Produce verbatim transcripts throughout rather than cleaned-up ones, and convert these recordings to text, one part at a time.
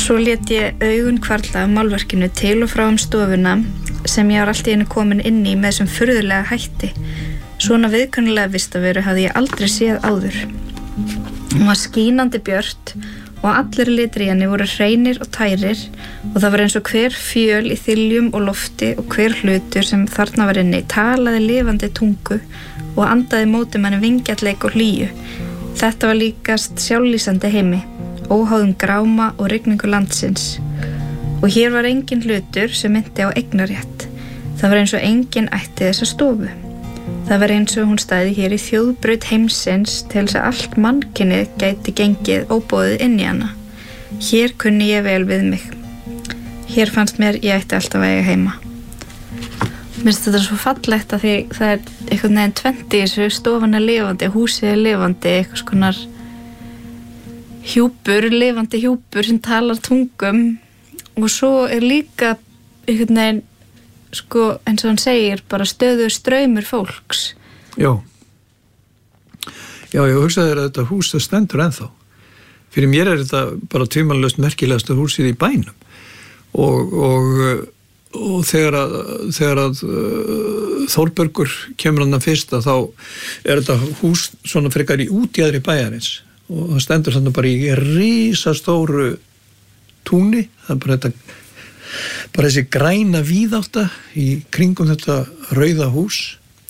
Svo lét ég augun hvarfla af málverkinu til og frá um stofuna sem ég var allt í einu komin inn í með þessum furðulega hætti. Svona viðkunnulega vistaveru hafði ég aldrei séð áður. Hún var skínandi björt og allir litir í henni voru hreinir og tærir og það var eins og hver fjöl í þiljum og lofti og hver hlutur sem þarna var inni talaði lifandi tungu og andaði móti manni vingjarleik og hlýju. Þetta var líkast sjálflýsandi heimi, óháðum gráma og rigningu landsins. Og hér var engin hlutur sem myndi á eignarétt. Það var eins og engin ætti þessa stofu. Það var eins og hún stæði hér í þjóðbraut heimsins til þess að allt mannkynið gæti gengið óboðið inn í hana. Hér kunni ég vel við mig. Hér fannst mér ég ætti alltaf að eiga heima. Mér finnst þetta svo fallegt að því það er einhvern veginn tvennt í þessu, stofan er lifandi, húsið er lifandi, eitthvað skonar hjúpur, lifandi hjúpur sem talar tungum og svo er líka einhvern veginn sko eins og hann segir bara stöður straumur fólks. Já. Já, ég hugsaði þér að þetta hús það stendur ennþá. Fyrir mér er þetta bara tvímælalaust merkilegasta húsið í bænum og, og, og þegar að, þegar að uh, Þórbergur kemur hann að fyrsta þá er þetta hús svona frekar í útjaðri bæjarins og það stendur þannig bara í risastóru túni, það er bara þetta bara þessi græna víðátta í kringum þetta rauða hús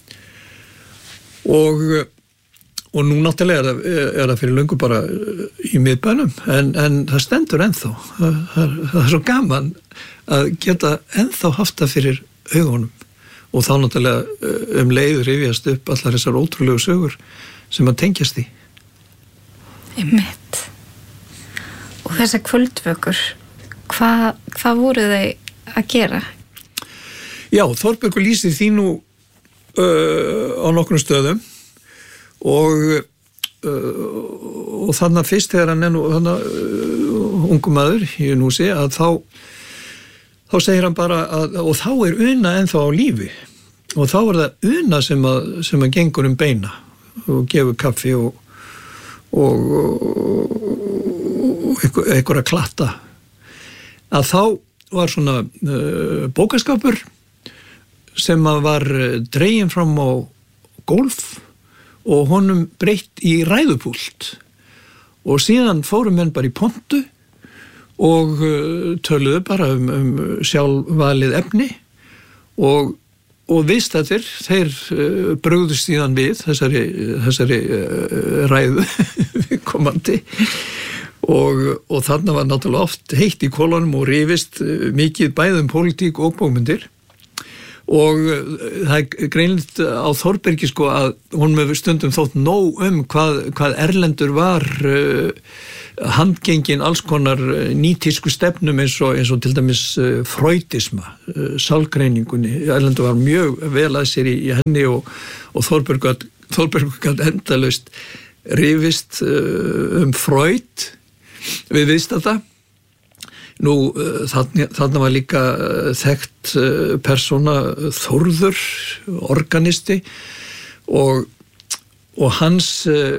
og og nú náttúrulega er það, er það fyrir löngu bara í miðbænum en, en það stendur ennþá það, það, það er svo gaman að geta ennþá haft það fyrir augunum og þá náttúrulega um leið rifjast upp allar þessar ótrúlegu sögur sem að tengjast í. Einmitt. Og þessar kvöldvökur Hvað, hvað voru þau að gera? Já, Þórbergur lýsir því nú uh, á nokkrum stöðum og, uh, og þannig að fyrst þegar hann er nú þannig uh, ungum maður í núsi að þá þá segir hann bara að og þá er Una ennþá á lífi og þá er það Una sem að, sem að gengur um beina og gefur kaffi og og, og eitthvað, eitthvað að klatta að þá var svona uh, bókaskapur sem að var dreginn fram á gólf og honum breytt í ræðupúlt og síðan fóru menn bara í pontu og uh, töluðu bara um, um sjálfvalið efni og, og viðstættir þeir uh, brugðust síðan við þessari, þessari uh, ræðu komandi Og, og þarna var náttúrulega oft heitt í kolonum og rifist mikið bæðum pólitík og bókmyndir og það er greinilegt á Þórbergi sko að hún með stundum þótt nóg um hvað, hvað erlendur var uh, handgengin alls konar nýtísku stefnum eins og, eins og til dæmis uh, freudisma, uh, sálgreiningunni. Erlendur var mjög vel að sér í, í henni og, og Þórbergur Þórbergur gat endalaust rifist uh, um Freud við viðst þetta. Nú, þarna, þarna var líka þekkt persóna Þórður, organisti og, og hans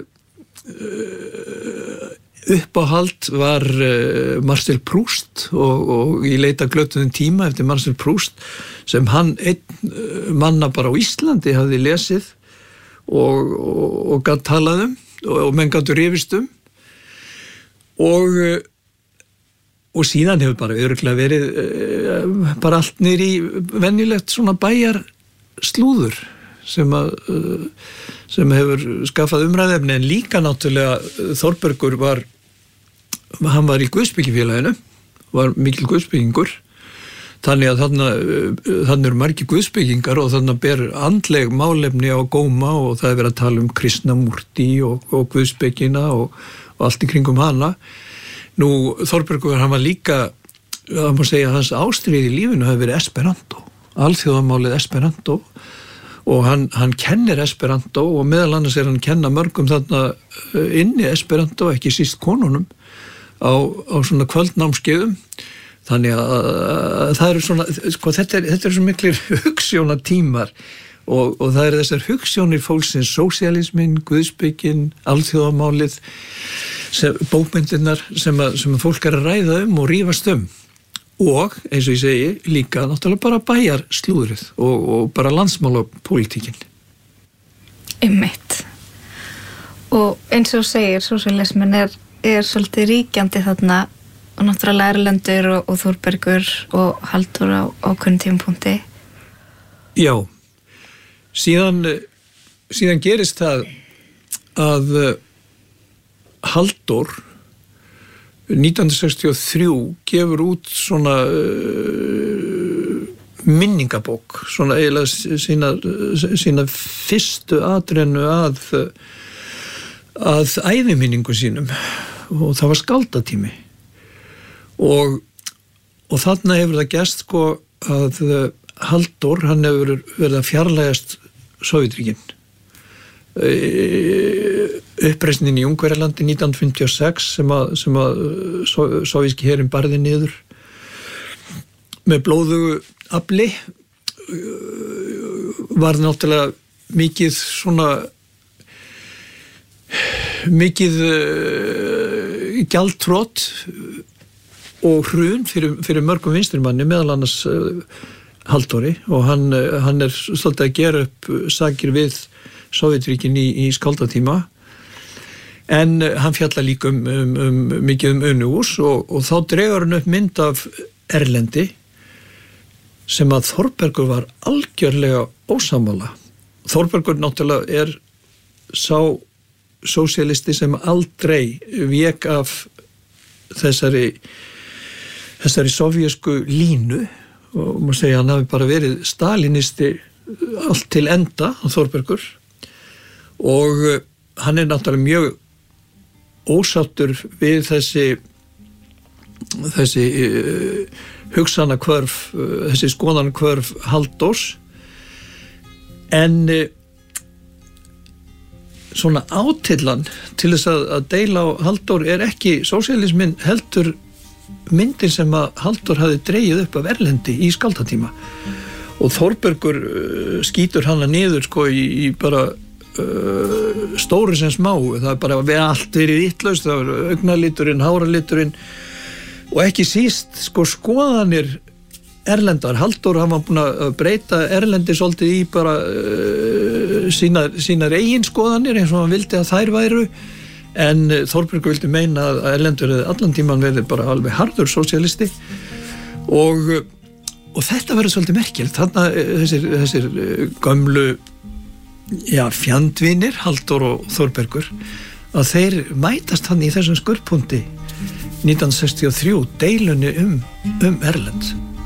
uppáhald var Marcel Proust og, og í leita glötuðum tíma eftir Marcel Proust sem hann einn manna bara á Íslandi hafði lesið og, og, og gat talað um og, og menn gátu rifist um og og síðan hefur bara örugglega verið uh, bara allt niður í venjulegt svona bæjar slúður sem að uh, sem hefur skaffað umræðefni en líka náttúrulega Þórbergur var hann var í Guðsbyggifélaginu var mikil guðsbyggingur þannig að þarna þarna eru margir guðsbyggingar og þarna ber andleg málefni á góma og það er verið að tala um Krishnamúrti og, og guðsbyggina og, og allt í kringum hana. Nú, Þórbergur, hann var líka, það má segja, hans ástríð í lífinu hefur verið Esperanto, alþjóðamálið Esperanto og hann, hann kennir Esperanto og meðal annars er hann kenna mörgum þarna inni Esperanto, ekki síst konunum, á, á svona kvöldnámskeiðum. Þannig að, að það eru svona, sko, þetta er, þetta er svo miklir hugsjónatímar og, og það er þessar hugsjónir fólksins, sósíalismin, guðspekin, alþjóðamálið, sem, bókmyndirnar sem að, sem að fólk er að ræða um og rífast um. Og, eins og ég segi, líka náttúrulega bara bæjar slúðrið og, og bara landsmálapólitíkin. Einmitt. Og eins og segir, sósíalismin er, er svolítið ríkjandi þarna og náttúrulega Erlendur og, og Þórbergur og Halldór á ákveðnum tímapunkti. Já, síðan, síðan gerist það að Halldór nítján hundruð sextíu og þrjú gefur út svona uh, minningabók, svona eiginlega sína, sína fyrstu atrennu að, að æviminningu sínum og það var skáldatími. Og, og þarna hefur það gerst sko að Halldór, hann hefur verið að fjarlægast Sovétríkin. Uppreisnin í Ungverjalandi nítján hundruð fimmtíu og sex sem að, sem að sovéski herinn barði niður með blóðugu afli var náttúrulega mikið svona mikið uh, gjaldtrót og hrun fyrir, fyrir mörgum vinstrimanni meðal annars uh, Halldóri og hann, uh, hann er svolítið að gera upp sakir við Sovétríkin í, í skáldatíma en uh, hann fjallar líka um, um, um mikið um Unuhús og, og þá dregur hann upp mynd af Erlendi sem að Þórbergur var algjörlega ósammála. Þórbergur náttúrulega er sá sósíalisti sem aldrei vék af þessari þessari sovjesku línu og maður segja hann hafi bara verið stalinisti allt til enda Þórbergur og hann er náttúrulega mjög ósáttur við þessi þessi uh, hugsana hvörf uh, þessi skoðana hvörf Halldórs en uh, svona átillan til þess að, að deila á Halldór er ekki sósíalismin heldur myndin sem að Halldór hafi dregið upp af Erlendi í skáldatíma og Þórbergur uh, skýtur hana niður sko í, í bara uh, stóru sem smá, það er bara við allt verið ítlaust, það er augnaliturinn, háraliturinn og ekki síst sko skoðanir Erlendar. Halldór hann var búin að breyta Erlendi svolítið í bara uh, sína, sínar eigin skoðanir eins og hann vildi að þær væru en Þórbergur vildi meina að Erlendur hefði allan tíman verið bara alveg harður sósíalisti og, og þetta verður svolítið merkilegt. Þarna þessir, þessir gömlu já, fjandvinir Halldór og Þórbergur að þeir mætast hann í þessum skurðpunkti nítján hundruð sextíu og þrjú deilunni um, um Erlend.